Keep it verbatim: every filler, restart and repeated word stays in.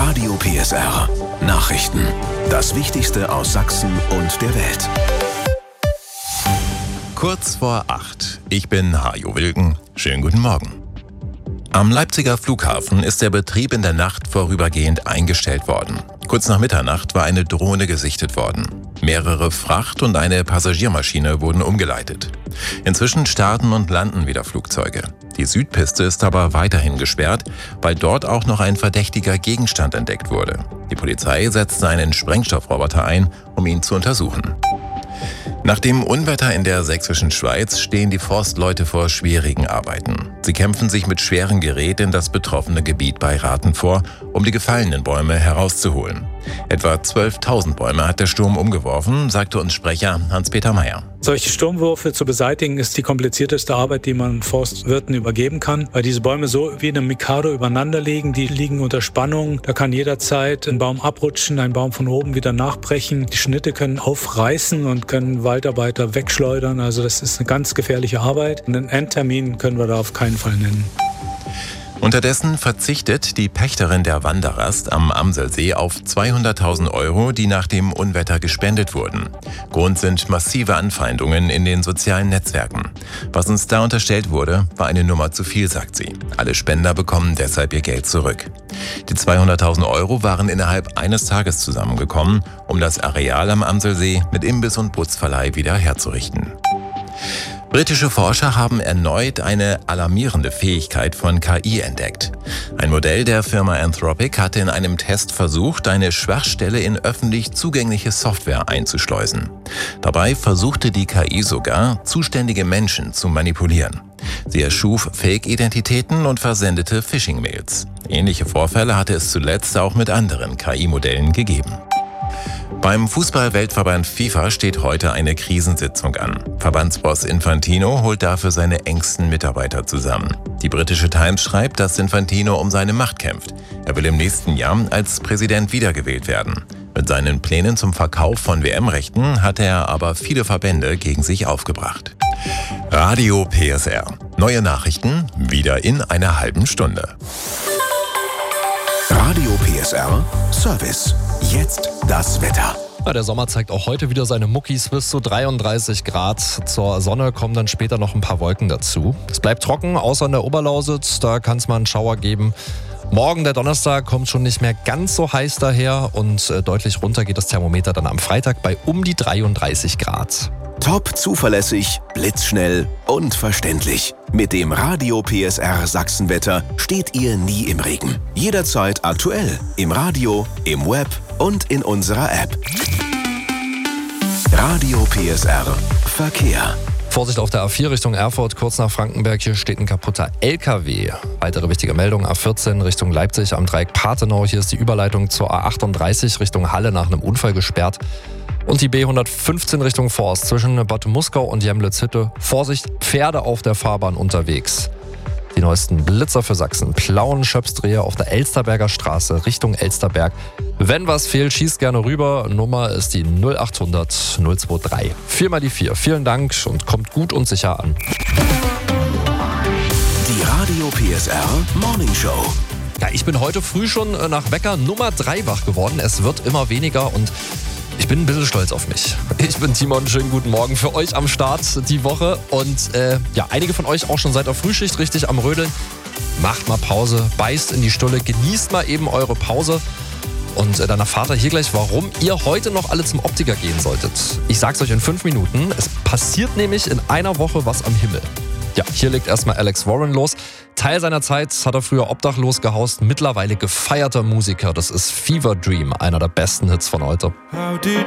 Radio P S R. Nachrichten. Das Wichtigste aus Sachsen und der Welt. Kurz vor acht. Ich bin Hajo Wilken. Schönen guten Morgen. Am Leipziger Flughafen ist der Betrieb in der Nacht vorübergehend eingestellt worden. Kurz nach Mitternacht war eine Drohne gesichtet worden. Mehrere Fracht- und eine Passagiermaschine wurden umgeleitet. Inzwischen starten und landen wieder Flugzeuge. Die Südpiste ist aber weiterhin gesperrt, weil dort auch noch ein verdächtiger Gegenstand entdeckt wurde. Die Polizei setzte einen Sprengstoffroboter ein, um ihn zu untersuchen. Nach dem Unwetter in der sächsischen Schweiz stehen die Forstleute vor schwierigen Arbeiten. Sie kämpfen sich mit schwerem Gerät in das betroffene Gebiet bei Rathen vor, um die gefallenen Bäume herauszuholen. Etwa zwölftausend Bäume hat der Sturm umgeworfen, sagte uns Sprecher Hans-Peter Meyer. Solche Sturmwürfe zu beseitigen, ist die komplizierteste Arbeit, die man Forstwirten übergeben kann, weil diese Bäume so wie eine Mikado übereinander liegen, die liegen unter Spannung. Da kann jederzeit ein Baum abrutschen, ein Baum von oben wieder nachbrechen. Die Schnitte können aufreißen und können Waldarbeiter wegschleudern. Also das ist eine ganz gefährliche Arbeit. Einen Endtermin können wir da auf keinen Fall nennen. Unterdessen verzichtet die Pächterin der Wanderrast am Amselsee auf zweihunderttausend Euro, die nach dem Unwetter gespendet wurden. Grund sind massive Anfeindungen in den sozialen Netzwerken. Was uns da unterstellt wurde, war eine Nummer zu viel, sagt sie. Alle Spender bekommen deshalb ihr Geld zurück. Die zweihunderttausend Euro waren innerhalb eines Tages zusammengekommen, um das Areal am Amselsee mit Imbiss und Putzverleih wieder herzurichten. Britische Forscher haben erneut eine alarmierende Fähigkeit von K I entdeckt. Ein Modell der Firma Anthropic hatte in einem Test versucht, eine Schwachstelle in öffentlich zugängliche Software einzuschleusen. Dabei versuchte die K I sogar, zuständige Menschen zu manipulieren. Sie erschuf Fake-Identitäten und versendete Phishing-Mails. Ähnliche Vorfälle hatte es zuletzt auch mit anderen K I-Modellen gegeben. Beim Fußball-Weltverband FIFA steht heute eine Krisensitzung an. Verbandsboss Infantino holt dafür seine engsten Mitarbeiter zusammen. Die britische Times schreibt, dass Infantino um seine Macht kämpft. Er will im nächsten Jahr als Präsident wiedergewählt werden. Mit seinen Plänen zum Verkauf von W M-Rechten hatte er aber viele Verbände gegen sich aufgebracht. Radio P S R. Neue Nachrichten wieder in einer halben Stunde. Radio P S R Service. Jetzt das Wetter. Ja, der Sommer zeigt auch heute wieder seine Muckis bis zu dreiunddreißig Grad. Zur Sonne kommen dann später noch ein paar Wolken dazu. Es bleibt trocken, außer in der Oberlausitz. Da kann es mal einen Schauer geben. Morgen, der Donnerstag, kommt schon nicht mehr ganz so heiß daher. Und äh, deutlich runter geht das Thermometer dann am Freitag bei um die dreiunddreißig Grad. Top zuverlässig, blitzschnell und verständlich. Mit dem Radio P S R Sachsenwetter steht ihr nie im Regen. Jederzeit aktuell. Im Radio, im Web und in unserer App. Radio P S R Verkehr. Vorsicht auf der A vier Richtung Erfurt, kurz nach Frankenberg. Hier steht ein kaputter L K W. Weitere wichtige Meldung, A vierzehn Richtung Leipzig am Dreieck Pathenau. Hier ist die Überleitung zur A achtunddreißig Richtung Halle nach einem Unfall gesperrt. Und die B hundertfünfzehn Richtung Forst zwischen Bad Muskau und Jemlitz-Hütte. Vorsicht, Pferde auf der Fahrbahn unterwegs. Die neuesten Blitzer für Sachsen. Plauen Schöpsdreher auf der Elsterberger Straße Richtung Elsterberg. Wenn was fehlt, schießt gerne rüber. Nummer ist die null achthundert null drei. vier mal die vier. Vielen Dank und kommt gut und sicher an. Die Radio P S R Morning Show. Ja, ich bin heute früh schon nach Wecker Nummer drei wach geworden. Es wird immer weniger und ich bin ein bisschen stolz auf mich. Ich bin Timon, schönen guten Morgen für euch am Start die Woche. Und äh, ja, einige von euch auch schon seit der Frühschicht richtig am Rödeln. Macht mal Pause, beißt in die Stulle, genießt mal eben eure Pause. Und äh, dann erfahrt ihr hier gleich, warum ihr heute noch alle zum Optiker gehen solltet. Ich sag's euch in fünf Minuten. Es passiert nämlich in einer Woche was am Himmel. Ja, hier legt erstmal Alex Warren los. Teil seiner Zeit hat er früher obdachlos gehaust, mittlerweile gefeierter Musiker. Das ist Fever Dream, einer der besten Hits von heute. How did